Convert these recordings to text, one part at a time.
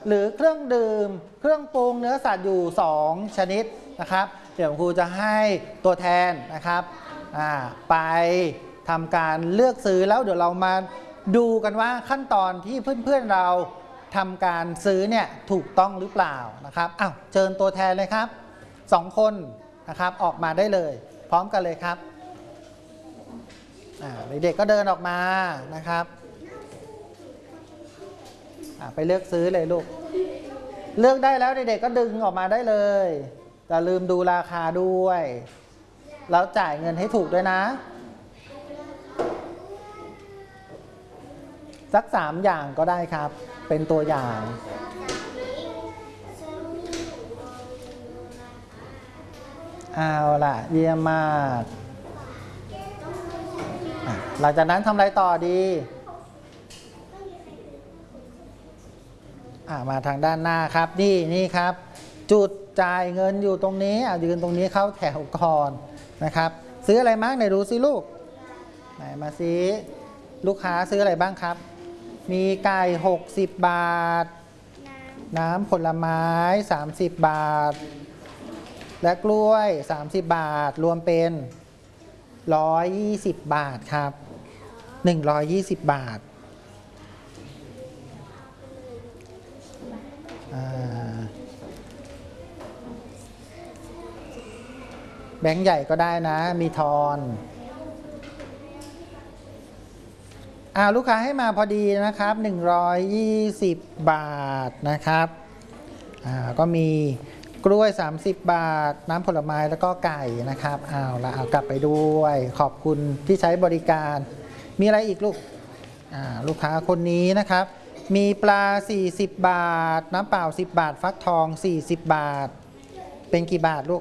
หรือเครื่องดื่มเครื่องปรุงเนื้อสัตว์อยู่2ชนิดนะครับเดี๋ยวครูจะให้ตัวแทนนะครับไปทำการเลือกซื้อแล้วเดี๋ยวเรามาดูกันว่าขั้นตอนที่เพื่อนๆเราทำการซื้อเนี่ยถูกต้องหรือเปล่านะครับเชิญตัวแทนเลยครับ2คนนะครับออกมาได้เลยพร้อมกันเลยครับเด็กๆก็เดินออกมานะครับไปเลือกซื้อเลยลูกเลือกได้แล้วเด็กๆก็ดึงออกมาได้เลยแต่ลืมดูราคาด้วยแล้วจ่ายเงินให้ถูกด้วยนะสัก3อย่างก็ได้ครับเป็นตัวอย่างเอาล่ะเยี่ยมมากหลังจากนั้นทำอะไรต่อดีมาทางด้านหน้าครับนี่ครับจุดจ่ายเงินอยู่ตรงนี้ยืนตรงนี้เข้าแถวก่อนนะครับซื้ออะไรบ้างไหนดูสิลูกไหนมาสิลูกค้าซื้ออะไรบ้างครับมีไก่60 บาทน้ำผลไม้30 บาทและกล้วย30 บาทรวมเป็น120 บาทครับ120 บาทแบงค์ใหญ่ก็ได้นะมีทอนลูกค้าให้มาพอดีนะครับ120 บาทนะครับก็มีกล้วย30 บาทน้ำผลไม้แล้วก็ไก่นะครับเอากลับไปด้วยขอบคุณที่ใช้บริการมีอะไรอีกลูกลูกค้าคนนี้นะครับมีปลา40 บาทน้ำเปล่า10 บาทฟักทอง40 บาทเป็นกี่บาทลูก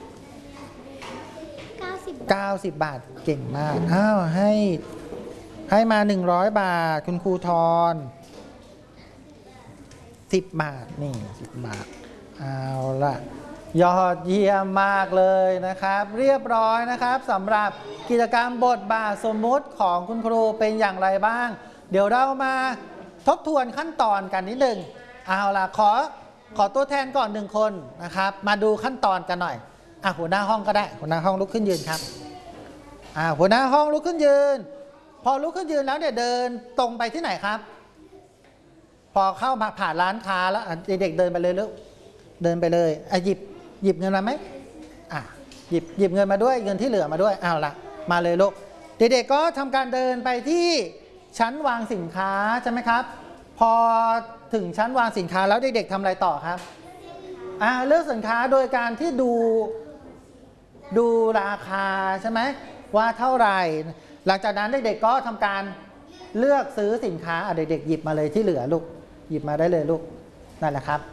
90 บาทเก่งมากให้มา100 บาทคุณครูทอน10 บาทนี่10 บาทเอาล่ะยอดเยี่ยมมากเลยนะครับเรียบร้อยนะครับสำหรับกิจกรรมบทบาทสมมุติของคุณครูเป็นอย่างไรบ้างเดี๋ยวเรามาทบทวนขั้นตอนกันนิดนึงเอาล่ะขอตัวแทนก่อน1คนนะครับมาดูขั้นตอนกันหน่อยหัวหน้าห้องก็ได้หัวหน้าห้องลุกขึ้นยืนครับหัวหน้าห้องลุกขึ้นยืนพอลุกขึ้นยืนแล้วเนี่ยเดินตรงไปที่ไหนครับพอเข้ามาผ่านร้านค้าแล้วเด็กๆเดินไปเลยลูกเดินไปเลยหยิบเงินมาไหมหยิบเงินมาด้วยเงินที่เหลือมาด้วยเอาละมาเลยลูกเด็กๆก็ทำการเดินไปที่ชั้นวางสินค้าใช่ไหมครับพอถึงชั้นวางสินค้าแล้วเด็กๆทำอะไรต่อครับเลือกสินค้าโดยการที่ดูราคาใช่ไหมว่าเท่าไหร่หลังจากนั้นเด็กๆก็ทำการเลือกซื้อสินค้าเด็กๆหยิบมาเลยที่เหลือลูกหยิบมาได้เลยลูกนั่นแหละครับ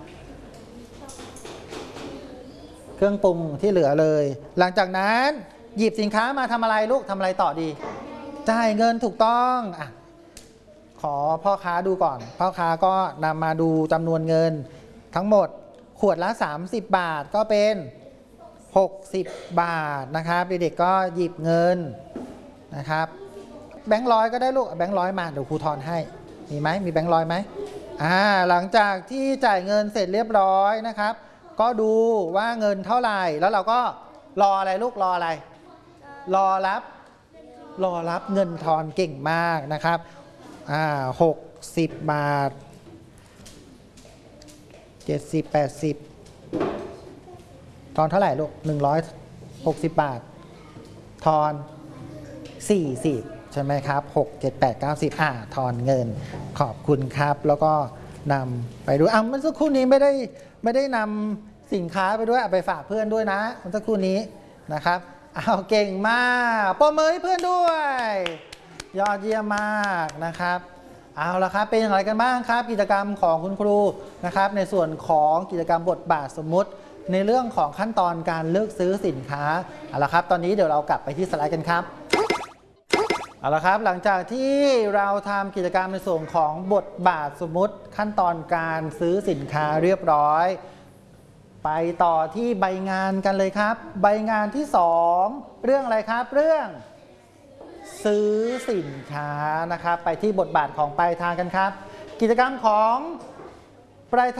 เครื่องปรุงที่เหลือเลยหลังจากนั้นหยิบสินค้ามาทำอะไรลูกทำอะไรต่อดีจ่ายเงินถูกต้องขอพ่อค้าดูก่อนพ่อค้าก็นำมาดูจำนวนเงินทั้งหมดขวดละ30 บาทก็เป็น60 บาทนะครับเด็กๆก็หยิบเงินนะครับแบงค์ร้อยก็ได้ลูกแบงค์ร้อยมาเดี๋ยวครูทอนให้มีไหมมีแบงค์ร้อยไหมหลังจากที่จ่ายเงินเสร็จเรียบร้อยนะครับก็ดูว่าเงินเท่าไหร่แล้วเราก็รออะไรลูกรออะไรรอรับเงินทอนเก่งมากนะครับ60 บาท70 80ทอนเท่าไหร่ลูก160 บาททอน40ใช่ไหมครับ6 7 8 9 10ทอนเงินขอบคุณครับแล้วก็นำไปดูเมื่อสักครู่นี้ไม่ได้นำสินค้าไปด้วยเอาไปฝากเพื่อนด้วยนะเมื่อสักครู่นี้นะครับเก่งมากปรบมือให้เพื่อนด้วยยอดเยี่ยมมากนะครับเอาละครับเป็นอย่างไรกันบ้างครับกิจกรรมของคุณครูนะครับในส่วนของกิจกรรมบทบาทสมมุติในเรื่องของขั้นตอนการเลือกซื้อสินค้าเอาละครับตอนนี้เดี๋ยวเรากลับไปที่สไลด์กันครับเอาละครับหลังจากที่เราทำกิจกรรมในส่วนของบทบาทสมมุติขั้นตอนการซื้อสินค้าเรียบร้อยไปต่อที่ใบงานกันเลยครับใบงานที่2เรื่องอะไรครับเรื่องซื้อสินค้านะครับไปที่บทบาทของปลายทางกันครับกิจกรรมของปลายทาง